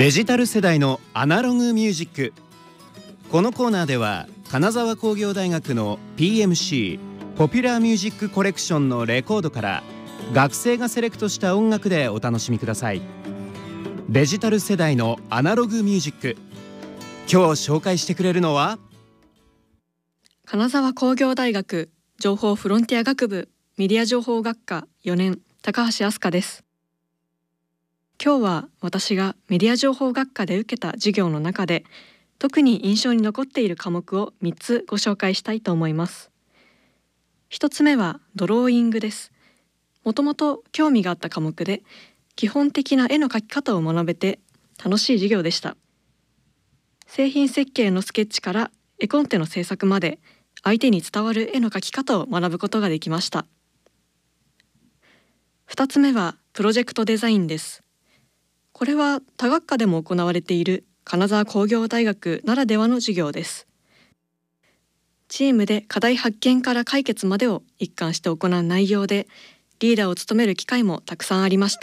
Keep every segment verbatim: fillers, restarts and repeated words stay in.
デジタル世代のアナログミュージック。このコーナーでは金沢工業大学の ピーエムシー ポピュラーミュージックコレクションのレコードから学生がセレクトした音楽でお楽しみください。デジタル世代のアナログミュージック。今日紹介してくれるのは金沢工業大学情報フロンティア学部メディア情報学科よねん高橋飛鳥です。今日は私がメディア情報学科で受けた授業の中で特に印象に残っている科目をみっつご紹介したいと思います。ひとつめはドローイングです。もともと興味があった科目で基本的な絵の描き方を学べて楽しい授業でした。製品設計のスケッチから絵コンテの制作まで相手に伝わる絵の描き方を学ぶことができました。ふたつめはプロジェクトデザインです。これは他学科でも行われている金沢工業大学ならではの授業です。チームで課題発見から解決までを一貫して行う内容でリーダーを務める機会もたくさんありました。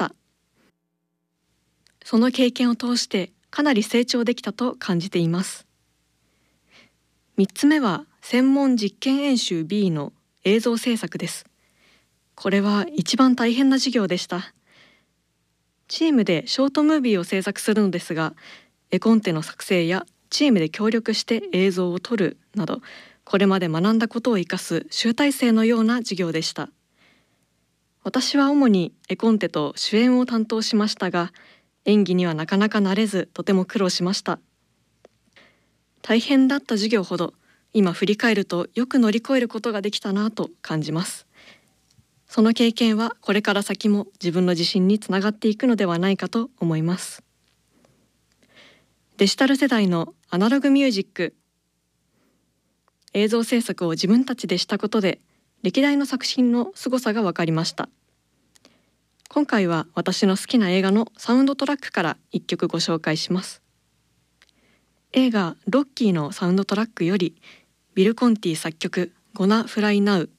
その経験を通してかなり成長できたと感じています。みっつめは専門実験演習 ビー の映像制作です。これは一番大変な授業でした。チームでショートムービーを制作するのですが、絵コンテの作成やチームで協力して映像を撮るなど、これまで学んだことを生かす集大成のような授業でした。私は主に絵コンテと主演を担当しましたが、演技にはなかなか慣れずとても苦労しました。大変だった授業ほど今振り返るとよく乗り越えることができたなと感じます。その経験はこれから先も自分の自信につながっていくのではないかと思います。デジタル世代のアナログミュージック。映像制作を自分たちでしたことで歴代の作品の凄さが分かりました。今回は私の好きな映画のサウンドトラックからいっきょくご紹介します。映画ロッキーのサウンドトラックよりビル・コンティ作曲ゴナ・フライ・ナウ